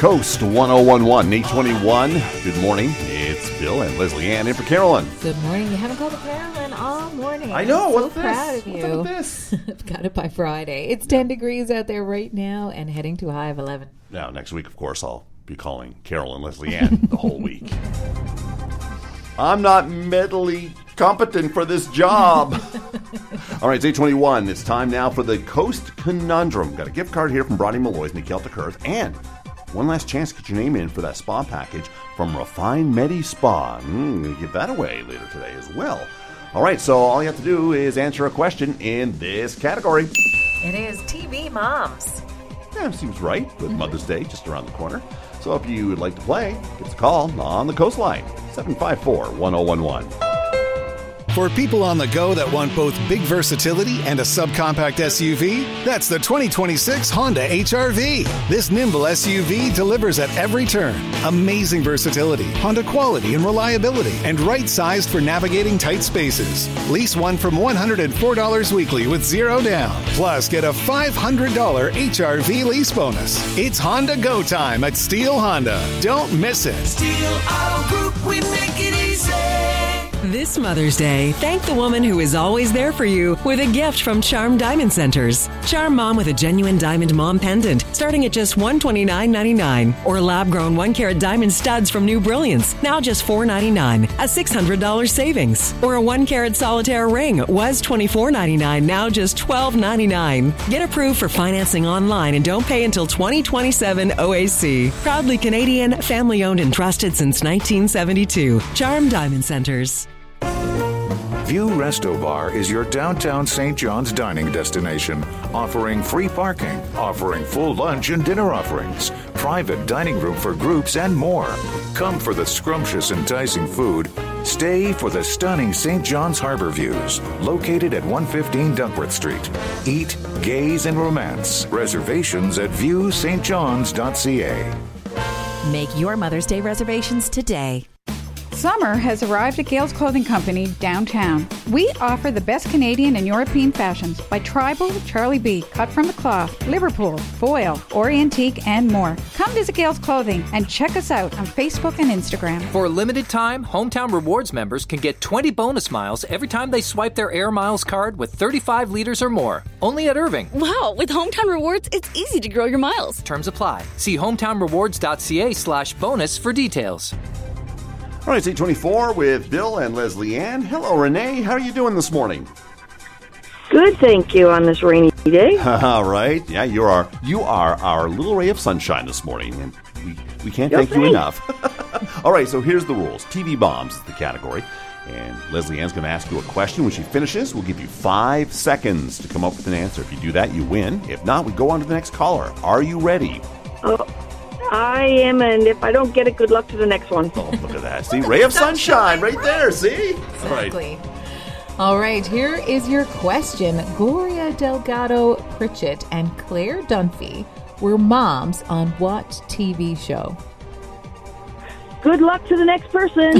Coast 1011, 821. Good morning. It's Bill and Leslie Ann in for Carolyn. Good morning. You haven't called it Carolyn all morning. I know. I'm so proud of you. What's this? I've got it by Friday. It's 10 degrees out there right now and heading to a high of 11. Now, next week, of course, I'll be calling Carol and Leslie Ann the whole week. I'm not mentally competent for this job. All right, it's 8:21. It's time now for the Coast Conundrum. Got a gift card here from Brodie Malloy's Nikeltic Earth, and one last chance to get your name in for that spa package from Refine Medi Spa. Gonna give that away later today as well. All right, so all you have to do is answer a question in this category. It is TV moms. Yeah, seems right, with Mother's Day just around the corner. So if you would like to play, give us a call on the Coastline, 754-1011. For people on the go that want both big versatility and a subcompact SUV, that's the 2026 Honda HR-V. This nimble SUV delivers at every turn. Amazing versatility, Honda quality and reliability, and right-sized for navigating tight spaces. Lease one from $104 weekly with zero down. Plus, get a $500 HR-V lease bonus. It's Honda Go time at Steel Honda. Don't miss it. Steel Auto Group, we make it easy. This Mother's Day, thank the woman who is always there for you with a gift from Charm Diamond Centers. Charm Mom with a genuine diamond mom pendant starting at just $129.99. Or lab-grown 1-carat diamond studs from New Brilliance, now just $4.99, a $600 savings. Or a 1-carat solitaire ring was $24.99, now just $12.99. Get approved for financing online and don't pay until 2027 OAC. Proudly Canadian, family-owned and trusted since 1972. Charm Diamond Centers. View Resto Bar is your downtown St. John's dining destination, offering free parking, offering full lunch and dinner offerings, private dining room for groups, and more. Come for the scrumptious, enticing food. Stay for the stunning St. John's Harbor views, located at 115 Duckworth Street. Eat, gaze, and romance. Reservations at viewstjohns.ca. Make your Mother's Day reservations today. Summer has arrived at Gales Clothing Company downtown. We offer the best Canadian and European fashions by Tribal, Charlie B, Cut from the Cloth, Liverpool, Foil, Orientique, and more. Come visit Gales Clothing and check us out on Facebook and Instagram. For a limited time, Hometown Rewards members can get 20 bonus miles every time they swipe their Air Miles card with 35 liters or more. Only at Irving. Wow, with Hometown Rewards, it's easy to grow your miles. Terms apply. See hometownrewards.ca/bonus for details. All right, it's 8:24 with Bill and Leslie Ann. Hello, Renee. How are you doing this morning? Good, thank you, on this rainy day. All right. Yeah, you are our little ray of sunshine this morning, and we can't thank you enough. All right, so here's the rules. TV bombs is the category, and Leslie Ann's going to ask you a question. When she finishes, we'll give you 5 seconds to come up with an answer. If you do that, you win. If not, we go on to the next caller. Are you ready? I am, and if I don't get it, good luck to the next one. Oh, look at that. See, ray of sunshine right there, see? Exactly. All right, here is your question. Gloria Delgado Pritchett and Claire Dunphy were moms on what TV show? Good luck to the next person.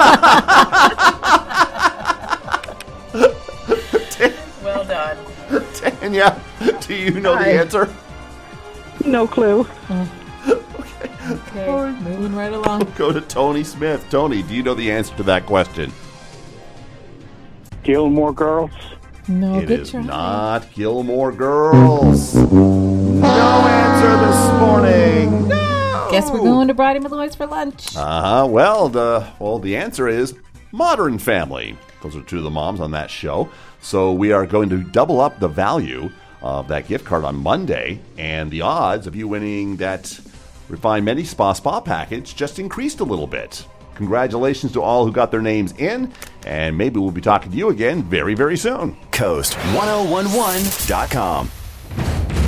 Well done. Tanya, do you know the answer? No clue. Okay, moving right along. We'll go to Tony Smith. Tony, do you know the answer to that question? Gilmore Girls? No, it good is try. not Gilmore Girls. No answer this morning. No. Guess we're going to Brodie Malloy's for lunch. Well, the answer is Modern Family. Those are two of the moms on that show. So we are going to double up the value of that gift card on Monday, and the odds of you winning that Refine Medi Spa package just increased a little bit. Congratulations to all who got their names in, and maybe we'll be talking to you again very, very soon. Coast1011.com